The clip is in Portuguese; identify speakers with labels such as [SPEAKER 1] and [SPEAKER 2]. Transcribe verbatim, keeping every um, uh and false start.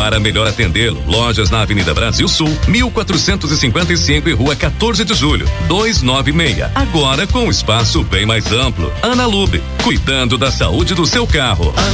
[SPEAKER 1] Para melhor atendê-lo, lojas na Avenida Brasil Sul, mil quatrocentos e cinquenta e cinco e Rua quatorze de Julho, duzentos e noventa e seis. Agora com um espaço bem mais amplo. Ana Lube, cuidando da saúde do seu carro.